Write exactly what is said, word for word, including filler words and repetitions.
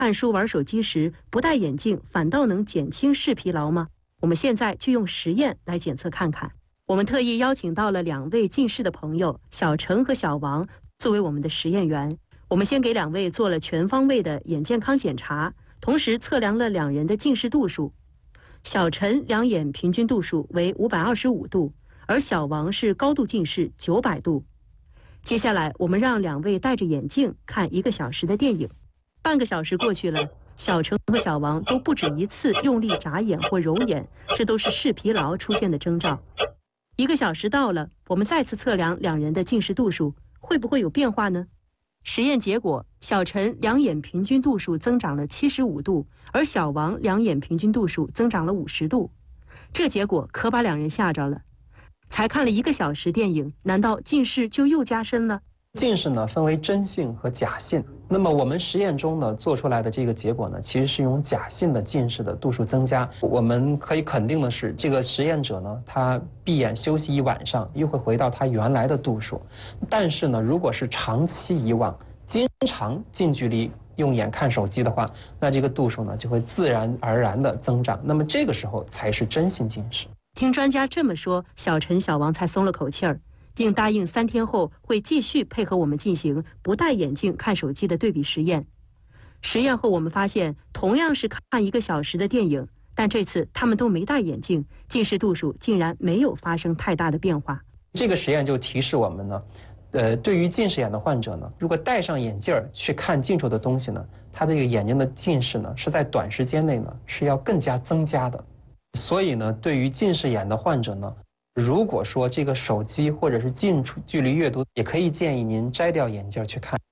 看书玩手机时不戴眼镜反倒能减轻视疲劳吗？我们现在就用实验来检测看看。我们特意邀请到了两位近视的朋友小程和小王作为我们的实验员。我们先给两位做了全方位的眼健康检查，同时测量了两人的近视度数。小陈两眼平均度数为五百二十五度，而小王是高度近视九百度。接下来我们让两位戴着眼镜看一个小时的电影。半个小时过去了，小程和小王都不止一次用力眨眼或揉眼，这都是视疲劳出现的征兆。一个小时到了，我们再次测量两人的近视度数，会不会有变化呢？实验结果，小陈两眼平均度数增长了七十五度，而小王两眼平均度数增长了五十度。这结果可把两人吓着了。才看了一个小时电影，难道近视就又加深了？ 近视呢分为真性和假性。那么我们实验中呢做出来的这个结果呢，其实是用假性的近视的度数增加。我们可以肯定的是，这个实验者呢，他闭眼休息一晚上，又会回到他原来的度数。但是呢，如果是长期以往，经常近距离用眼看手机的话，那这个度数呢就会自然而然的增长。那么这个时候才是真性近视。 听专家这么说，小陈、小王才松了口气儿。并答应三天后会继续配合我们进行不戴眼镜看手机的对比实验。实验后我们发现，同样是看一个小时的电影，但这次他们都没戴眼镜，近视度数竟然没有发生太大的变化。 这个实验就提示我们呢，呃，对于近视眼的患者呢，如果戴上眼镜去看近处的东西呢，他这个眼睛的近视呢是在短时间内呢是要更加增加的。所以呢，对于近视眼的患者呢，如果说这个手机或者是近距离阅读，也可以建议您摘掉眼镜去看。